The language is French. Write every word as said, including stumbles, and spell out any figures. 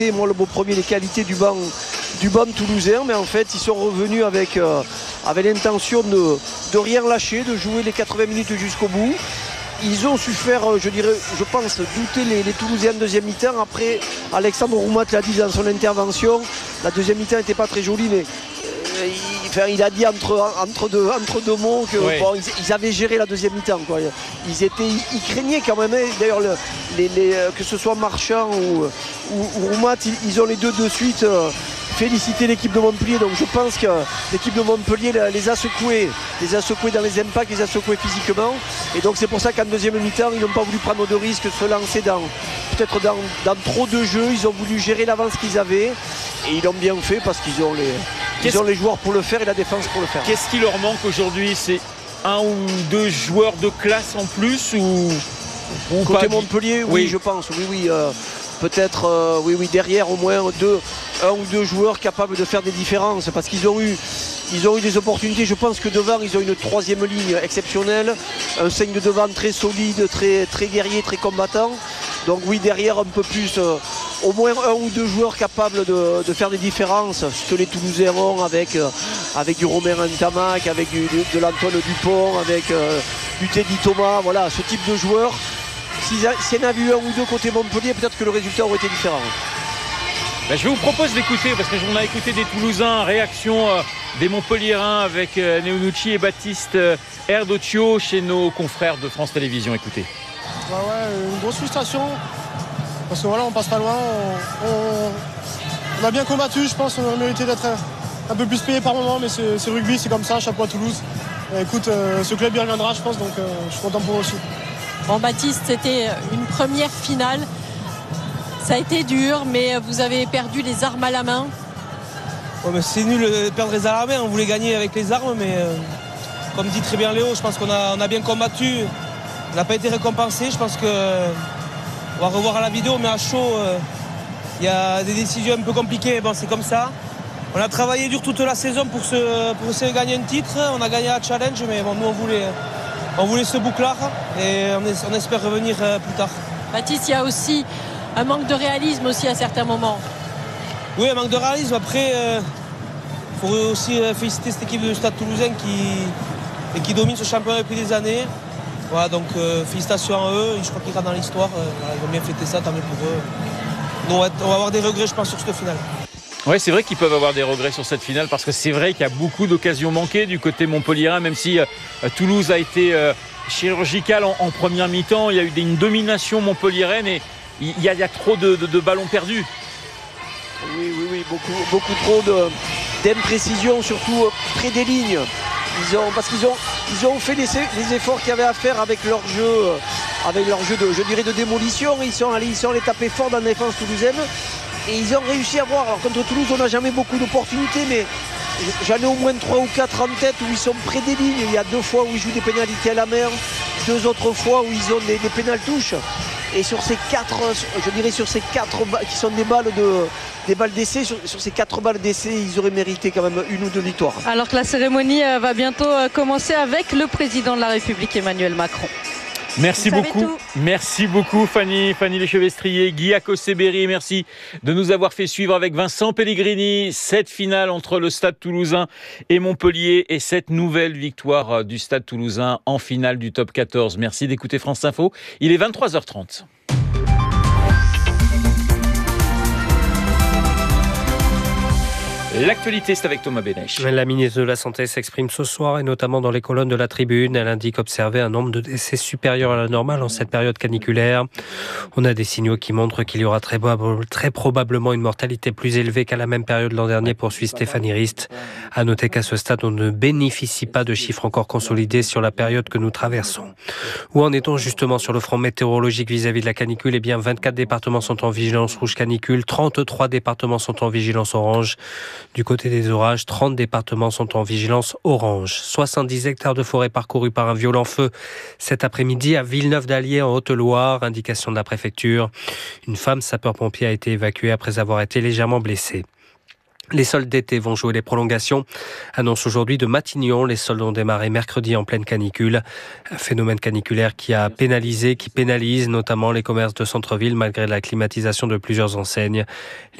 moi le beau premier les qualités du banc du banc toulousain, mais en fait ils sont revenus avec, euh, avec l'intention de, de rien lâcher, de jouer les quatre-vingts minutes jusqu'au bout. Ils ont su faire, je dirais, je pense, douter les, les Toulousains en deuxième mi-temps. Après, Alexandre Roumat l'a dit dans son intervention, la deuxième mi-temps n'était pas très jolie, mais euh, il, enfin, il a dit entre, entre, deux, entre deux mots que oui. bon, ils, ils avaient géré la deuxième mi-temps. Quoi. Ils, étaient, ils, ils craignaient quand même, d'ailleurs, le, les, les, que ce soit Marchand ou, ou, ou Roumat, ils, ils ont les deux de suite. Euh, féliciter l'équipe de Montpellier, donc je pense que l'équipe de Montpellier les a secoués, les a secoués dans les impacts, les a secoués physiquement, et donc c'est pour ça qu'en deuxième mi-temps ils n'ont pas voulu prendre de risques, se lancer dans peut-être dans, dans trop de jeux, ils ont voulu gérer l'avance qu'ils avaient et ils l'ont bien fait parce qu'ils ont les, ils ont les joueurs pour le faire et la défense pour le faire. Qu'est-ce qui leur manque aujourd'hui? C'est un ou deux joueurs de classe en plus ou, ou côté pas Montpellier, oui, oui je pense, oui oui. Euh, peut-être euh, oui oui derrière au moins deux, un ou deux joueurs capables de faire des différences parce qu'ils ont eu ils ont eu des opportunités. Je pense que devant ils ont une troisième ligne exceptionnelle, un cinq de devant très solide, très, très guerrier, très combattant. Donc oui derrière un peu plus euh, au moins un ou deux joueurs capables de, de faire des différences, ce que les Toulousains ont avec, euh, avec du Romain Ntamak, avec du, de, de l'Antoine Dupont, avec euh, du Teddy Thomas, voilà ce type de joueurs. S'il y en avait eu un ou deux côté Montpellier, peut-être que le résultat aurait été différent. Ben, je vous propose d'écouter, parce que on a écouté des Toulousains, réaction euh, des Montpelliérains avec euh, Neonucci et Baptiste euh, Erdocchio chez nos confrères de France Télévisions. Écoutez. Bah ouais, une grosse frustration, parce que voilà, on passe pas loin, on, on, on a bien combattu, je pense qu'on aurait mérité d'être un, un peu plus payé par moment, mais c'est, c'est rugby, c'est comme ça, chapeau à Toulouse. Et écoute, euh, ce club y reviendra, je pense, donc euh, je suis content pour eux aussi. Bon Baptiste, c'était une première finale. Ça a été dur, mais vous avez perdu les armes à la main. Ouais, mais c'est nul de perdre les armes à la main. On voulait gagner avec les armes, mais euh, comme dit très bien Léo, je pense qu'on a, on a bien combattu. On n'a pas été récompensé. Je pense qu'on euh, va revoir à la vidéo, mais à chaud, il euh, y a des décisions un peu compliquées. Bon, c'est comme ça. On a travaillé dur toute la saison pour, se, pour essayer de gagner un titre. On a gagné la challenge, mais bon, nous on voulait... On voulait ce bouclard et on espère revenir plus tard. Baptiste, il y a aussi un manque de réalisme aussi à certains moments. Oui, un manque de réalisme. Après, il euh, faut aussi féliciter cette équipe du Stade Toulousain qui, qui domine ce championnat depuis des années. Voilà, donc euh, félicitations à eux. Je crois qu'ils rentrent dans l'histoire. Euh, voilà, ils vont bien fêter ça, tant mieux pour eux. Nous, on va, on va avoir des regrets, je pense, sur cette finale. Ouais, c'est vrai qu'ils peuvent avoir des regrets sur cette finale parce que c'est vrai qu'il y a beaucoup d'occasions manquées du côté montpelliérain, même si euh, Toulouse a été euh, chirurgicale en, en première mi-temps. Il y a eu des, une domination montpelliéraine et il y a, il y a trop de, de, de ballons perdus. Oui, oui, oui, beaucoup, beaucoup trop de, d'imprécisions, surtout près des lignes. Ils ont, parce qu'ils ont, ils ont fait les, les efforts qu'il y avait à faire avec leur jeu, avec leur jeu de, je dirais, de démolition. Ils sont allés, ils sont allés taper fort dans la défense toulousaine. Et ils ont réussi à voir. Alors contre Toulouse, on n'a jamais beaucoup d'opportunités, mais j'en ai au moins trois ou quatre en tête où ils sont près des lignes. Il y a deux fois où ils jouent des pénalités à la main, deux autres fois où ils ont des, des pénal-touches. Et sur ces quatre, je dirais sur ces quatre qui sont des balles de, des balles d'essai, sur, sur ces quatre balles d'essai, ils auraient mérité quand même une ou deux victoires. Alors que la cérémonie va bientôt commencer avec le président de la République, Emmanuel Macron. Merci beaucoup, merci beaucoup Fanny, Fanny Lechevestrier, Guy Acossé-Berry, merci de nous avoir fait suivre avec Vincent Pellegrini cette finale entre le Stade Toulousain et Montpellier et cette nouvelle victoire du Stade Toulousain en finale du top quatorze. Merci d'écouter France Info, il est vingt-trois heures trente. L'actualité, c'est avec Thomas Bénèche. La ministre de la Santé s'exprime ce soir et notamment dans les colonnes de la Tribune. Elle indique observer un nombre de décès supérieur à la normale en cette période caniculaire. On a des signaux qui montrent qu'il y aura très, très probablement une mortalité plus élevée qu'à la même période l'an dernier, poursuit Stéphanie Rist. À noter qu'à ce stade, on ne bénéficie pas de chiffres encore consolidés sur la période que nous traversons. Où en est-on justement sur le front météorologique vis-à-vis de la canicule? Eh bien, vingt-quatre départements sont en vigilance rouge canicule, trente-trois départements sont en vigilance orange. Du côté des orages, trente départements sont en vigilance orange. soixante-dix hectares de forêt parcourus par un violent feu cet après-midi à Villeneuve-d'Allier en Haute-Loire, indication de la préfecture. Une femme sapeur-pompier a été évacuée après avoir été légèrement blessée. Les soldes d'été vont jouer les prolongations. Annonce aujourd'hui de Matignon. Les soldes ont démarré mercredi en pleine canicule. Un phénomène caniculaire qui a pénalisé, qui pénalise notamment les commerces de centre-ville malgré la climatisation de plusieurs enseignes.